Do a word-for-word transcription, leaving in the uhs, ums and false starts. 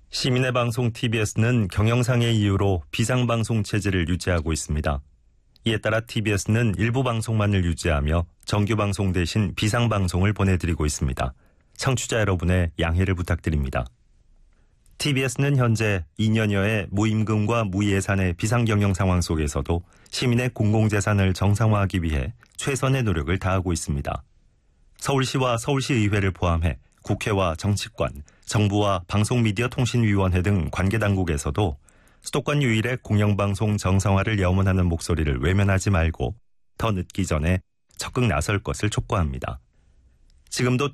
시민의 방송 티비에스는 경영상의 이유로 비상방송 체제를 유지하고 있습니다. 이에 따라 티비에스는 일부 방송만을 유지하며 정규방송 대신 비상방송을 보내드리고 있습니다. 청취자 여러분의 양해를 부탁드립니다. 티비에스는 현재 이 년여의 무임금과 무예산의 비상경영 상황 속에서도 시민의 공공재산을 정상화하기 위해 최선의 노력을 다하고 있습니다. 서울시와 서울시의회를 포함해 국회와 정치권, 정부와 방송미디어통신위원회 등 관계당국에서도 수도권 유일의 공영방송 정상화를 염원하는 목소리를 외면하지 말고 더 늦기 전에 적극 나설 것을 촉구합니다. 지금도